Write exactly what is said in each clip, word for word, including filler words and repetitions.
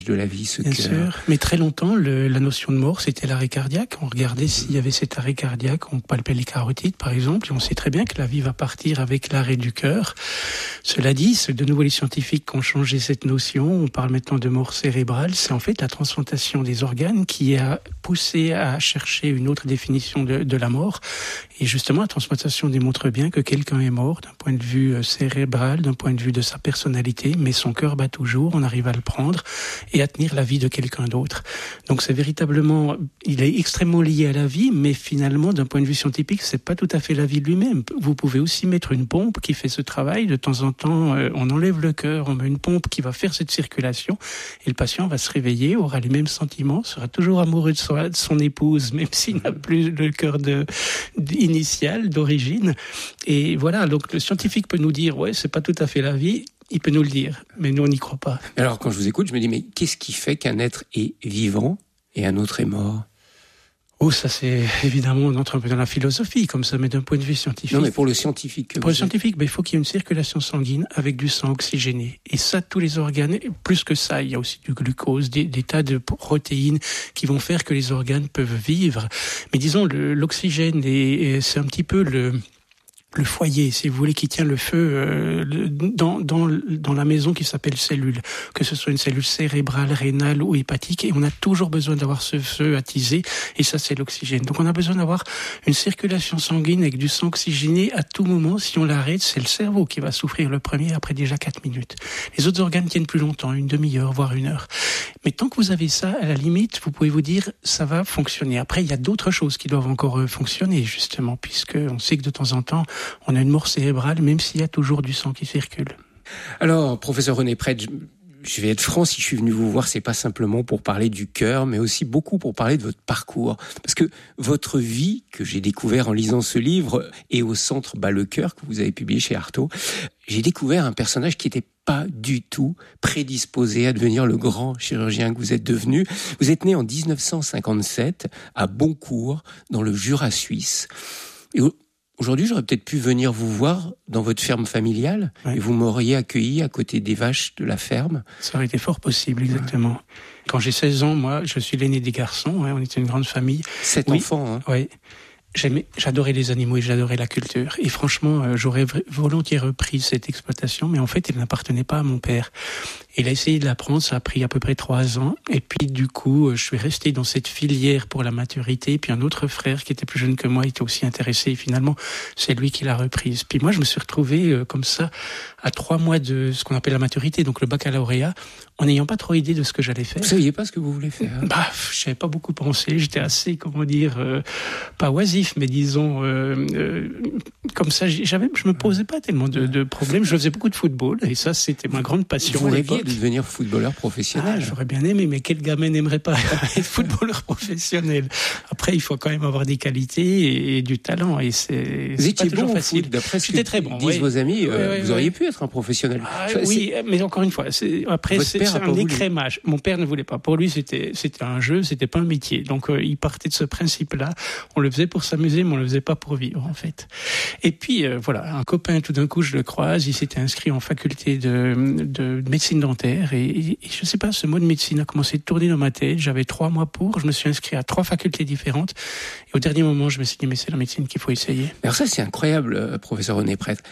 de la vie, ce Bien cœur. sûr, mais très longtemps, le, la notion de mort, c'était l'arrêt cardiaque. On regardait s'il y avait cet arrêt cardiaque, on palpait les carotides, par exemple, et on sait très bien que la vie va partir avec l'arrêt du cœur. Cela dit, c'est de nouveau les scientifiques qui ont changé cette notion. On parle maintenant de mort cérébrale. C'est en fait la transplantation des organes qui a poussé à chercher une autre définition de, de la mort. Et justement, la transplantation démontre bien que quelqu'un est mort d'un point de vue cérébral, d'un point de vue de sa personnalité, mais son cœur bat toujours, on arrive à le prendre et à tenir la vie de quelqu'un d'autre. Donc c'est véritablement, il est extrêmement lié à la vie, mais finalement, d'un point de vue scientifique, c'est pas tout à fait la vie lui-même. Vous pouvez aussi mettre une pompe qui fait ce travail. De temps en temps, on enlève le cœur, on met une pompe qui va faire cette circulation, et le patient va se réveiller, aura les mêmes sentiments, sera toujours amoureux de son, de son épouse, même s'il n'a plus le cœur de, de initial, d'origine. Et voilà, donc le scientifique peut nous dire, ouais, c'est pas tout à fait la vie. Il peut nous le dire, mais nous, on n'y croit pas. Alors, quand je vous écoute, je me dis, mais qu'est-ce qui fait qu'un être est vivant et un autre est mort ? Oh, ça, c'est évidemment, on entre un peu dans la philosophie, comme ça, mais d'un point de vue scientifique. Non, mais pour le scientifique. Pour le scientifique, ben, il faut qu'il y ait une circulation sanguine avec du sang oxygéné. Et ça, tous les organes, plus que ça, il y a aussi du glucose, des, des tas de protéines qui vont faire que les organes peuvent vivre. Mais disons, le, l'oxygène, est, est, c'est un petit peu le... le foyer, si vous voulez, qui tient le feu euh, dans, dans, dans la maison qui s'appelle cellule, que ce soit une cellule cérébrale, rénale ou hépatique, et on a toujours besoin d'avoir ce feu attisé, et ça c'est l'oxygène. Donc on a besoin d'avoir une circulation sanguine avec du sang oxygéné à tout moment. Si on l'arrête, c'est le cerveau qui va souffrir le premier après déjà quatre minutes. Les autres organes tiennent plus longtemps, une demi-heure, voire une heure. Mais tant que vous avez ça, à la limite, vous pouvez vous dire, ça va fonctionner. Après, il y a d'autres choses qui doivent encore fonctionner, justement, puisque on sait que de temps en temps, on a une mort cérébrale, même s'il y a toujours du sang qui circule. Alors, professeur René Prêtre, je vais être franc, si je suis venu vous voir, c'est pas simplement pour parler du cœur, mais aussi beaucoup pour parler de votre parcours. Parce que votre vie, que j'ai découvert en lisant ce livre, et au centre Bat le cœur, que vous avez publié chez Artaud, j'ai découvert un personnage qui n'était pas du tout prédisposé à devenir le grand chirurgien que vous êtes devenu. Vous êtes né en dix-neuf cent cinquante-sept, à Boncourt, dans le Jura suisse. Et aujourd'hui, j'aurais peut-être pu venir vous voir dans votre ferme familiale, ouais. Et vous m'auriez accueilli à côté des vaches de la ferme. Ça aurait été fort possible, exactement. Ouais. Quand j'ai seize ans, moi, je suis l'aîné des garçons, ouais, on était une grande famille. Sept oui, enfants, hein. Oui. J'aimais, j'adorais les animaux et j'adorais la culture. Et franchement, euh, j'aurais volontiers repris cette exploitation, mais en fait, elle n'appartenait pas à mon père. Il a essayé de l'apprendre, ça a pris à peu près trois ans. Et puis, du coup, je suis resté dans cette filière pour la maturité. Et puis, un autre frère qui était plus jeune que moi était aussi intéressé. Et finalement, c'est lui qui l'a reprise. Puis moi, je me suis retrouvé euh, comme ça, à trois mois de ce qu'on appelle la maturité, donc le baccalauréat, en n'ayant pas trop idée de ce que j'allais faire. Vous ne saviez pas ce que vous voulez faire? Bah, je n'avais pas beaucoup pensé. J'étais assez, comment dire, euh, pas oisif, mais disons, euh, euh, comme ça, j'avais, je me posais pas tellement de, de problèmes. Je faisais beaucoup de football. Et ça, c'était ma grande passion. Vous rêviez de devenir footballeur professionnel? Ah, j'aurais bien aimé, mais quel gamin n'aimerait pas être footballeur professionnel? Après, il faut quand même avoir des qualités et, et du talent. Et c'est, vous c'est étiez pas toujours bon facile. Au foot, d'après ce J'étais que très bon. disent ouais. vos amis, euh, ouais, ouais, vous ouais. auriez pu être un professionnel. Ah, Ça, oui, c'est... mais encore une fois, c'est, après, Votre c'est, père c'est a un pas voulu. écrémage. Mon père ne voulait pas. Pour lui, c'était, c'était un jeu, c'était pas un métier. Donc, euh, il partait de ce principe-là. On le faisait pour s'amuser, mais on le faisait pas pour vivre, en fait. Et puis, euh, voilà, un copain, tout d'un coup, je le croise. Il s'était inscrit en faculté de, de médecine dentaire. Et, et, et je sais pas, ce mot de médecine a commencé à tourner dans ma tête. J'avais trois mois pour. Je me suis inscrit à trois facultés différentes. Et au dernier moment, je me suis dit, mais c'est la médecine qu'il faut essayer. Alors ça, c'est incroyable, euh, professeur René Prêtre.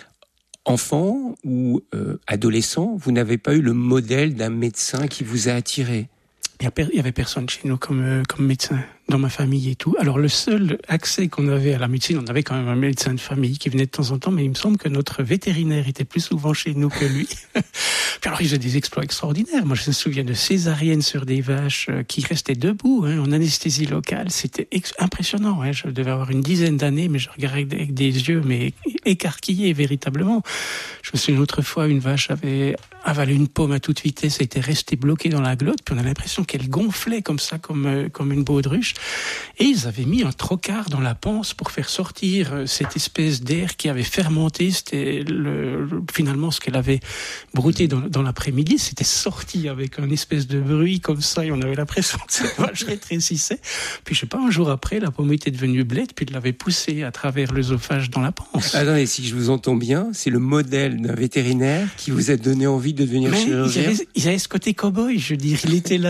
Enfant ou euh, adolescent, vous n'avez pas eu le modèle d'un médecin qui vous a attiré? Il n'y avait personne chez nous comme, euh, comme médecin, dans ma famille et tout. Alors le seul accès qu'on avait à la médecine, on avait quand même un médecin de famille qui venait de temps en temps, mais il me semble que notre vétérinaire était plus souvent chez nous que lui. Puis alors il faisait des exploits extraordinaires. Moi je me souviens de césariennes sur des vaches euh, qui restaient debout, hein, en anesthésie locale. C'était ex- impressionnant. Hein. Je devais avoir une dizaine d'années, mais je regardais avec, avec des yeux mais écarquillés véritablement. Je me souviens une autre fois, une vache avait avalé une pomme à toute vitesse, elle était restée bloquée dans la glotte, puis on a l'impression qu'elle gonflait comme ça, comme, euh, comme une baudruche. Et ils avaient mis un trocard dans la panse pour faire sortir cette espèce d'air qui avait fermenté. C'était le, le, finalement ce qu'elle avait brouté dans, dans l'après-midi. C'était sorti avec un espèce de bruit comme ça et on avait l'impression que cette vache rétrécissait. Puis je sais pas, un jour après, la pomme était devenue blette puis elle l'avait poussée à travers l'œsophage dans la panse. Attendez, si je vous entends bien, c'est le modèle d'un vétérinaire qui vous a donné envie de devenir Mais chirurgien. il avait, il avait ce côté cow-boy, je veux dire. Il était là.